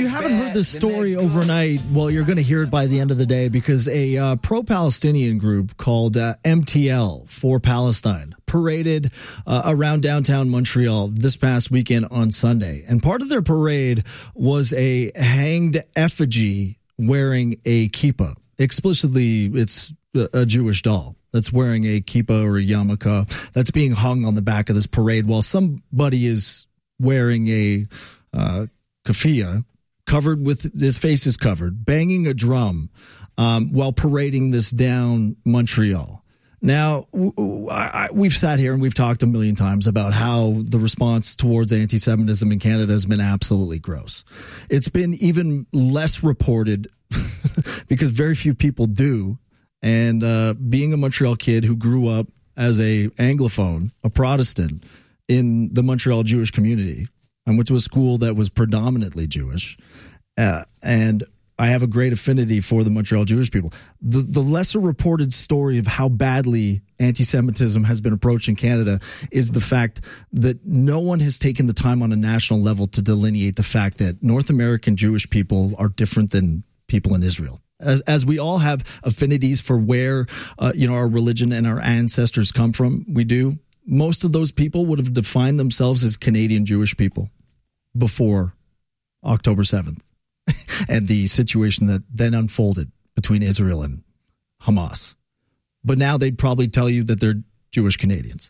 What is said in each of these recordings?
you haven't heard this story overnight, well, you're going to hear it by the end of the day, because a pro-Palestinian group called MTL for Palestine paraded around downtown Montreal this past weekend on Sunday. And part of their parade was a hanged effigy wearing a kippah. Explicitly, it's a Jewish doll that's wearing a kippah or a yarmulke that's being hung on the back of this parade, while somebody is wearing a keffiyeh, covered with his face is covered, banging a drum while parading this down Montreal. Now, we've sat here and we've talked a million times about how the response towards anti-Semitism in Canada has been absolutely gross. It's been even less reported because very few people do. And being a Montreal kid who grew up as a Anglophone, a Protestant in the Montreal Jewish community, I went to a school that was predominantly Jewish, and I have a great affinity for the Montreal Jewish people. The lesser reported story of how badly anti-Semitism has been approached in Canada is the fact that no one has taken the time on a national level to delineate the fact that North American Jewish people are different than people in Israel. As we all have affinities for where our religion and our ancestors come from, we do. Most of those people would have defined themselves as Canadian Jewish people before October 7th and the situation that then unfolded between Israel and Hamas. But now they'd probably tell you that they're Jewish Canadians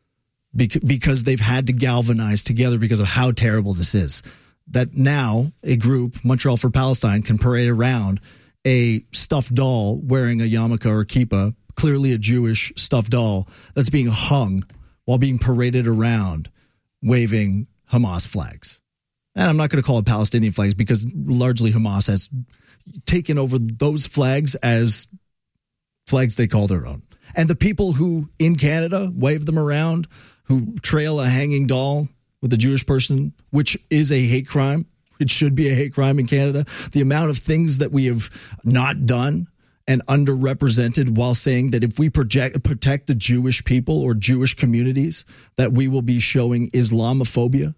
because they've had to galvanize together because of how terrible this is. That now a group, Montreal for Palestine, can parade around a stuffed doll wearing a yarmulke or kippah, clearly a Jewish stuffed doll, that's being hung while being paraded around waving Hamas flags. And I'm not going to call it Palestinian flags because largely Hamas has taken over those flags as flags they call their own. And the people who in Canada wave them around, who trail a hanging doll with a Jewish person, which is a hate crime. It should be a hate crime in Canada. The amount of things that we have not done and underrepresented while saying that if we protect the Jewish people or Jewish communities, that we will be showing Islamophobia.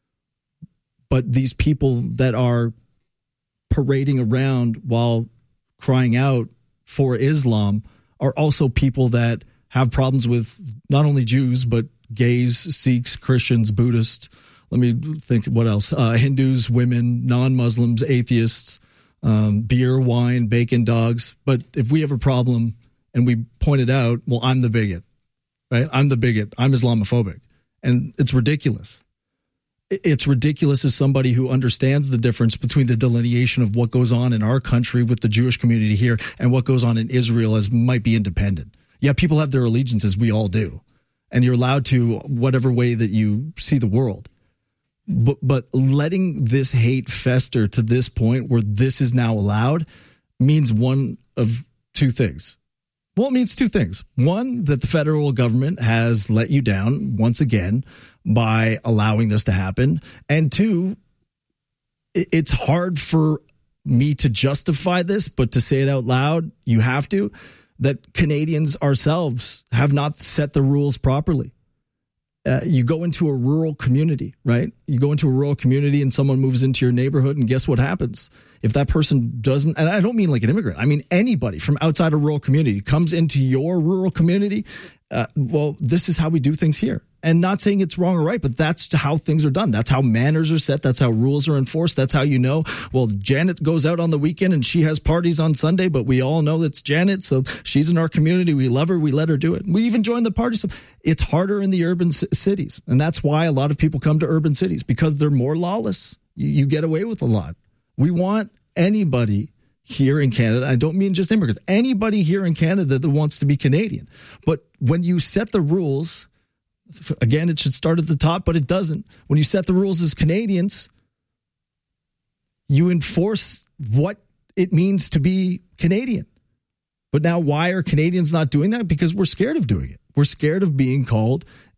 But these people that are parading around while crying out for Islam are also people that have problems with not only Jews, but gays, Sikhs, Christians, Buddhists. Let me think what else. Hindus, women, non-Muslims, atheists, beer, wine, bacon, dogs. But if we have a problem and we point it out, well, I'm the bigot, right? I'm the bigot. I'm Islamophobic. And it's ridiculous. It's ridiculous as somebody who understands the difference between the delineation of what goes on in our country with the Jewish community here and what goes on in Israel as might be independent. Yeah, people have their allegiances. We all do. And you're allowed to whatever way that you see the world. But letting this hate fester to this point where this is now allowed means one of two things. Well, it means two things. One, that the federal government has let you down once again by allowing this to happen. And two, it's hard for me to justify this, but to say it out loud, you have to, that Canadians ourselves have not set the rules properly. You go into a rural community, right? You go into a rural community and someone moves into your neighborhood, and guess what happens? If that person doesn't, and I don't mean like an immigrant, I mean anybody from outside a rural community comes into your rural community, well, this is how we do things here. And not saying it's wrong or right, but that's how things are done. That's how manners are set. That's how rules are enforced. That's how you know, well, Janet goes out on the weekend and she has parties on Sunday, but we all know that's Janet. So she's in our community. We love her. We let her do it. We even join the party. So it's harder in the urban cities. And that's why a lot of people come to urban cities, because they're more lawless. You get away with a lot. We want anybody here in Canada, I don't mean just immigrants, anybody here in Canada that wants to be Canadian. But when you set the rules, again, it should start at the top, but it doesn't. When you set the rules as Canadians, you enforce what it means to be Canadian. But now why are Canadians not doing that? Because we're scared of doing it. We're scared of being called